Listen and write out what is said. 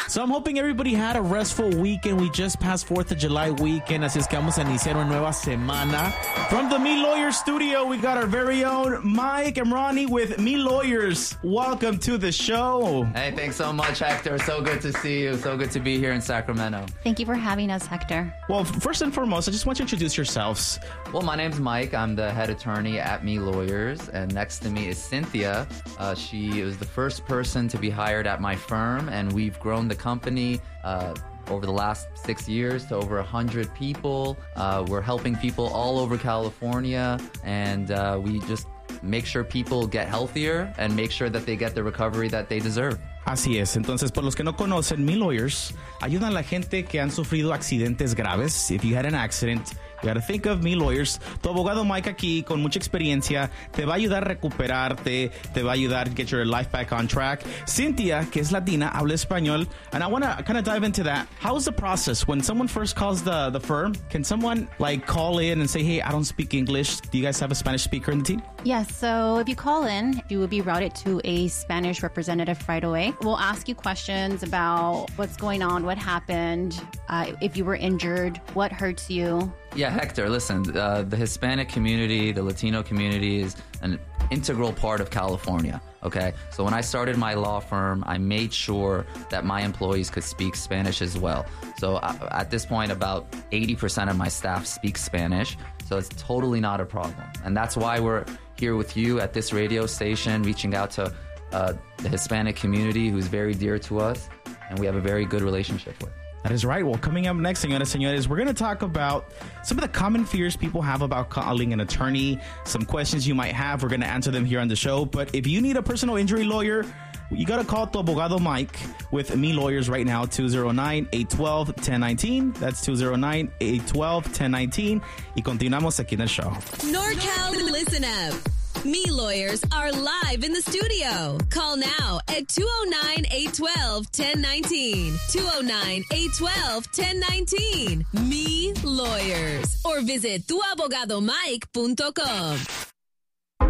So I'm hoping everybody had a restful weekend. We just passed 4th of July weekend, así es que vamos a iniciar una nueva semana. From the Me Lawyers studio, we got our very own Mike and Ronnie with Me Lawyers. Welcome to the show. Hey, thanks so much, Hector. So good to see you. So good to be here in Sacramento. Thank you for having us, Hector. Well, first and foremost, I just want you to introduce yourselves. Well, my name's Mike. I'm the head attorney at Me Lawyers, and next to me is Cynthia. She was the first person to be hired at my firm, and we've grown the company over the last 6 years to over 100 people. We're helping people all over California, and we just make sure people get healthier and make sure that they get the recovery that they deserve. Así es. Entonces, por los que no conocen, Me Lawyers ayudan a la gente que han sufrido accidentes graves. If you had an accident, you got to think of Me Lawyers. Tu abogado Mike aquí, con mucha experiencia, te va a ayudar a recuperarte, te va a ayudar to get your life back on track. Cynthia, que es latina, habla español, and I want to kind of dive into that. How is the process when someone first calls the firm? Can someone like call in and say, hey, I don't speak English. Do you guys have a Spanish speaker in the team? Yes, so if you call in, you will be routed to a Spanish representative right away. We'll ask you questions about what's going on, what happened, if you were injured, what hurts you. Yeah, Hector, listen, the Hispanic community, the Latino community is an integral part of California, okay? So when I started my law firm, I made sure that my employees could speak Spanish as well. So at this point, about 80% of my staff speak Spanish, so it's totally not a problem. And that's why we're here with you at this radio station, reaching out to the Hispanic community who's very dear to us, and we have a very good relationship with. That is right. Well, coming up next, señoras and señores, we're going to talk about some of the common fears people have about calling an attorney, some questions you might have. We're going to answer them here on the show. But if you need a personal injury lawyer, you got to call tu abogado Mike with Me Lawyers right now, 209-812-1019. That's 209-812-1019. Y continuamos aquí en el show. NorCal, listen up. Me Lawyers are live in the studio. Call now at 209-812-1019. 209-812-1019. Me Lawyers. Or visit tuabogadomike.com.